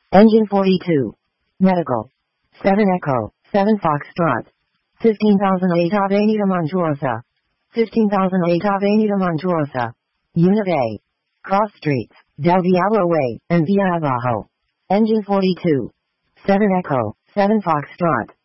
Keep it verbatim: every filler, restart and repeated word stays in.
Engine forty-two. Medical. seven Echo, seven Foxtrot. fifteen thousand eight Avenida Montuosa. fifteen thousand eight Avenida Montuosa. Unit A. Cross Streets, Del Diablo Way, and Via Abajo. Engine forty-two. seven Echo, seven Foxtrot.